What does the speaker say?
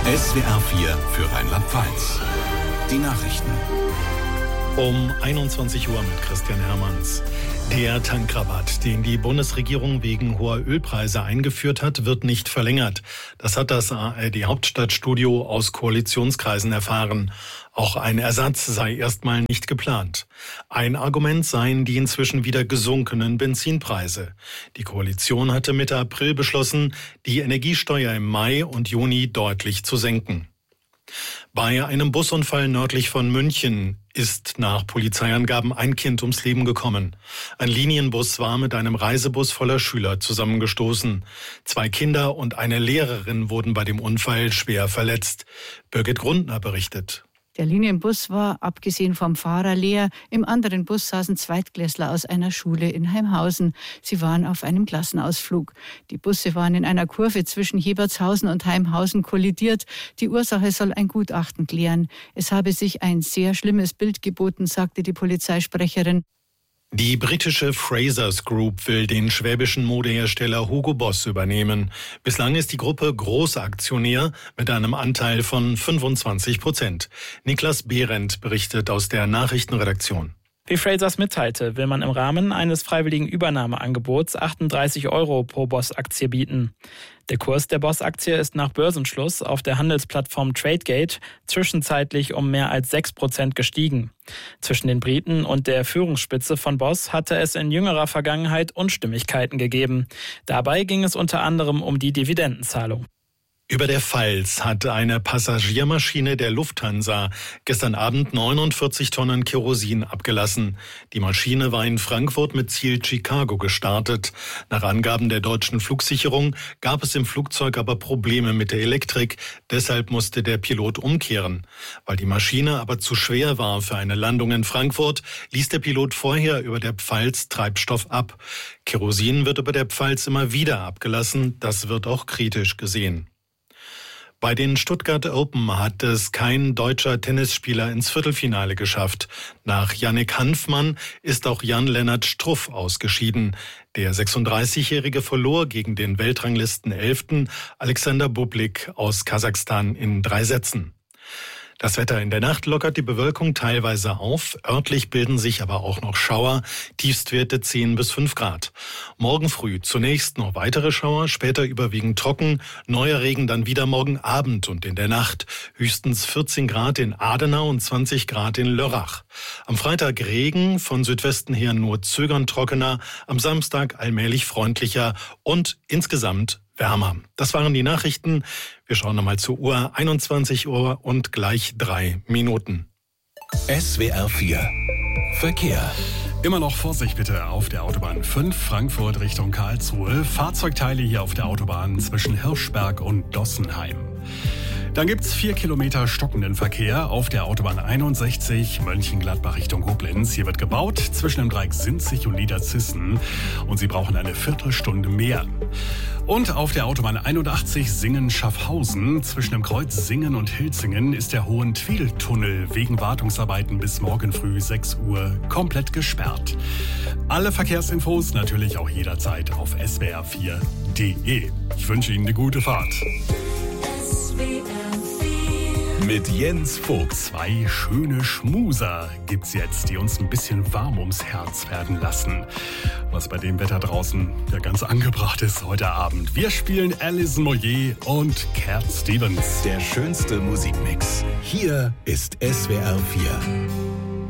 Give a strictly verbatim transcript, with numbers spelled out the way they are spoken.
S W R vier für Rheinland-Pfalz. Die Nachrichten. Um einundzwanzig Uhr mit Christian Hermanns. Der Tankrabatt, den die Bundesregierung wegen hoher Ölpreise eingeführt hat, wird nicht verlängert. Das hat das A R D-Hauptstadtstudio aus Koalitionskreisen erfahren. Auch ein Ersatz sei erstmal nicht geplant. Ein Argument seien die inzwischen wieder gesunkenen Benzinpreise. Die Koalition hatte Mitte April beschlossen, die Energiesteuer im Mai und Juni deutlich zu senken. Bei einem Busunfall nördlich von München ist nach Polizeiangaben ein Kind ums Leben gekommen. Ein Linienbus war mit einem Reisebus voller Schüler zusammengestoßen. Zwei Kinder und eine Lehrerin wurden bei dem Unfall schwer verletzt. Birgit Grundner berichtet. Der Linienbus war, abgesehen vom Fahrer, leer. Im anderen Bus saßen Zweitklässler aus einer Schule in Heimhausen. Sie waren auf einem Klassenausflug. Die Busse waren in einer Kurve zwischen Hebertshausen und Heimhausen kollidiert. Die Ursache soll ein Gutachten klären. Es habe sich ein sehr schlimmes Bild geboten, sagte die Polizeisprecherin. Die britische Frasers Group will den schwäbischen Modehersteller Hugo Boss übernehmen. Bislang ist die Gruppe Großaktionär mit einem Anteil von fünfundzwanzig Prozent. Niklas Behrendt berichtet aus der Nachrichtenredaktion. Wie Frasers mitteilte, will man im Rahmen eines freiwilligen Übernahmeangebots achtunddreißig Euro pro Boss-Aktie bieten. Der Kurs der Boss-Aktie ist nach Börsenschluss auf der Handelsplattform Tradegate zwischenzeitlich um mehr als sechs Prozent gestiegen. Zwischen den Briten und der Führungsspitze von Boss hatte es in jüngerer Vergangenheit Unstimmigkeiten gegeben. Dabei ging es unter anderem um die Dividendenzahlung. Über der Pfalz hat eine Passagiermaschine der Lufthansa gestern Abend neunundvierzig Tonnen Kerosin abgelassen. Die Maschine war in Frankfurt mit Ziel Chicago gestartet. Nach Angaben der deutschen Flugsicherung gab es im Flugzeug aber Probleme mit der Elektrik. Deshalb musste der Pilot umkehren. Weil die Maschine aber zu schwer war für eine Landung in Frankfurt, ließ der Pilot vorher über der Pfalz Treibstoff ab. Kerosin wird über der Pfalz immer wieder abgelassen. Das wird auch kritisch gesehen. Bei den Stuttgart Open hat es kein deutscher Tennisspieler ins Viertelfinale geschafft. Nach Yannick Hanfmann ist auch Jan-Lennart Struff ausgeschieden. Der sechsunddreißigjährige verlor gegen den Weltranglisten-Elften Alexander Bublik aus Kasachstan in drei Sätzen. Das Wetter: in der Nacht lockert die Bewölkung teilweise auf. Örtlich bilden sich aber auch noch Schauer. Tiefstwerte zehn bis fünf Grad. Morgen früh zunächst noch weitere Schauer, später überwiegend trocken. Neuer Regen dann wieder morgen Abend und in der Nacht. Höchstens vierzehn Grad in Adenau und zwanzig Grad in Lörrach. Am Freitag Regen, von Südwesten her nur zögernd trockener. Am Samstag allmählich freundlicher und insgesamt wärmer. Das waren die Nachrichten. Wir schauen nochmal zur Uhr. einundzwanzig Uhr und gleich drei Minuten. S W R vier Verkehr. Immer noch Vorsicht bitte auf der Autobahn fünf Frankfurt Richtung Karlsruhe. Fahrzeugteile hier auf der Autobahn zwischen Hirschberg und Dossenheim. Dann gibt's vier Kilometer stockenden Verkehr auf der Autobahn einundsechzig Mönchengladbach Richtung Koblenz. Hier wird gebaut zwischen dem Dreieck Sinzig und Niederzissen und Sie brauchen eine Viertelstunde mehr. Und auf der Autobahn einundachtzig Singen-Schaffhausen zwischen dem Kreuz Singen und Hilzingen ist der Hohentwiel-Tunnel wegen Wartungsarbeiten bis morgen früh sechs Uhr komplett gesperrt. Alle Verkehrsinfos natürlich auch jederzeit auf S W R vier Punkt de. Ich wünsche Ihnen eine gute Fahrt. Mit Jens Vogt. Zwei schöne Schmuser gibt's jetzt, die uns ein bisschen warm ums Herz werden lassen. Was bei dem Wetter draußen ja ganz angebracht ist heute Abend. Wir spielen Alison Moyet und Cat Stevens. Der schönste Musikmix. Hier ist S W R vier.